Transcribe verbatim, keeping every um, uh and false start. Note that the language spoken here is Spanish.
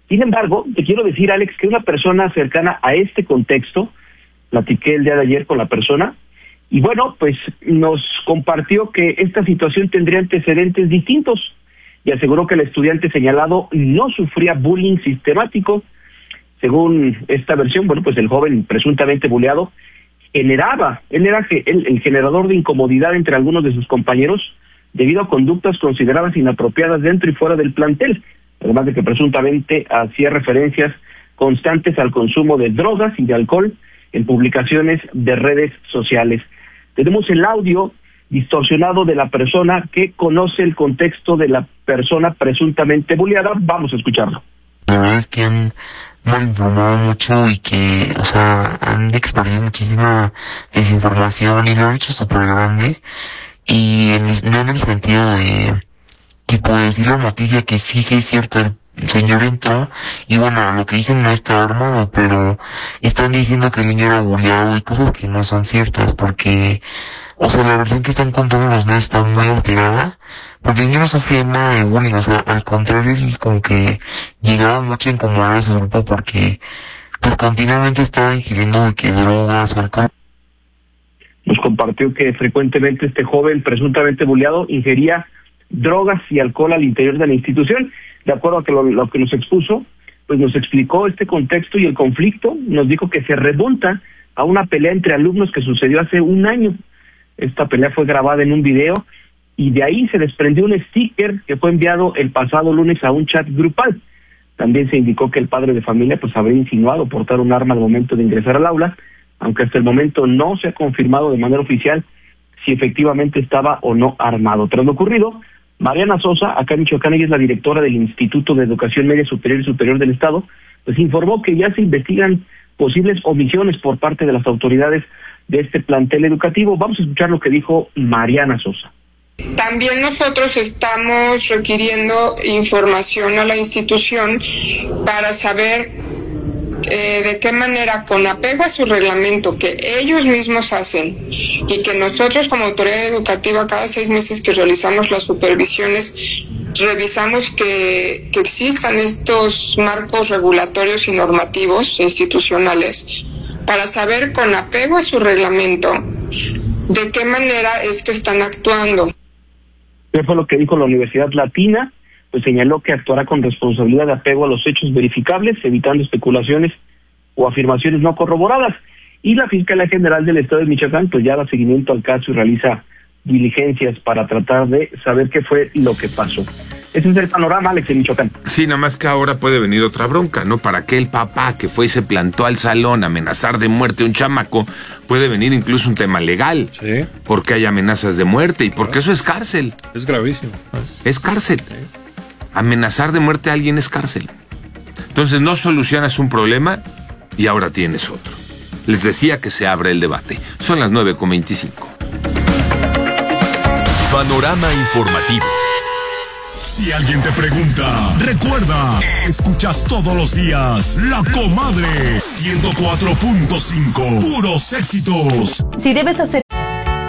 Sin embargo, te quiero decir, Alex, que una persona cercana a este contexto, platiqué el día de ayer con la persona, y bueno, pues nos compartió que esta situación tendría antecedentes distintos, y aseguró que el estudiante señalado no sufría bullying sistemático. Según esta versión, bueno, pues el joven presuntamente bulleado generaba, él era el, el generador de incomodidad entre algunos de sus compañeros debido a conductas consideradas inapropiadas dentro y fuera del plantel, además de que presuntamente hacía referencias constantes al consumo de drogas y de alcohol en publicaciones de redes sociales. Tenemos el audio distorsionado de la persona que conoce el contexto de la persona presuntamente bulleada. Vamos a escucharlo. La verdad es que han malinformado mucho y que, o sea, han expandido muchísima desinformación y lo han hecho súper grande, y en, no en el sentido de, tipo, decir la noticia que sí, sí es cierto, el señor entró y bueno, lo que dicen no está armado, pero están diciendo que el niño era bulleado y cosas que no son ciertas, porque, o sea, la versión que están contando los medios está muy alterada, porque el niño no sufría nada de bullying, o sea, al contrario, es como que llegaba mucho a incomodar a su grupo porque, pues, continuamente estaba ingiriendo que drogas, alcohol. Nos compartió que frecuentemente este joven presuntamente bulleado ingería drogas y alcohol al interior de la institución. De acuerdo a que lo, lo que nos expuso, pues nos explicó este contexto y el conflicto, nos dijo que se remonta a una pelea entre alumnos que sucedió hace un año. Esta pelea fue grabada en un video y de ahí se desprendió un sticker que fue enviado el pasado lunes a un chat grupal. También se indicó que el padre de familia pues habría insinuado portar un arma al momento de ingresar al aula, aunque hasta el momento no se ha confirmado de manera oficial si efectivamente estaba o no armado. Tras lo ocurrido, Mariana Sosa, acá en Michoacán, ella es la directora del Instituto de Educación Media Superior y Superior del Estado, pues informó que ya se investigan posibles omisiones por parte de las autoridades de este plantel educativo. Vamos a escuchar lo que dijo Mariana Sosa. También nosotros estamos requiriendo información a la institución para saber eh, de qué manera, con apego a su reglamento que ellos mismos hacen y que nosotros como autoridad educativa cada seis meses que realizamos las supervisiones revisamos que, que existan estos marcos regulatorios y normativos institucionales para saber con apego a su reglamento de qué manera es que están actuando. ¿Qué fue lo que dijo la Universidad Latina? Pues señaló que actuará con responsabilidad de apego a los hechos verificables, evitando especulaciones o afirmaciones no corroboradas. Y la Fiscalía General del Estado de Michoacán pues ya da seguimiento al caso y realiza diligencias para tratar de saber qué fue lo que pasó. Ese es el panorama, Alex, en Michoacán. Sí, nada más que ahora puede venir otra bronca, ¿no? Para que el papá que fue y se plantó al salón a amenazar de muerte a un chamaco, puede venir incluso un tema legal. Sí. Porque hay amenazas de muerte y porque eso es cárcel. Es gravísimo. Es cárcel. Sí. Amenazar de muerte a alguien es cárcel. Entonces no solucionas un problema y ahora tienes otro. Les decía que se abre el debate. Son las nueve con veinticinco. Panorama informativo. Si alguien te pregunta, recuerda, escuchas todos los días La Comadre ciento cuatro punto cinco, puros éxitos. Si debes hacer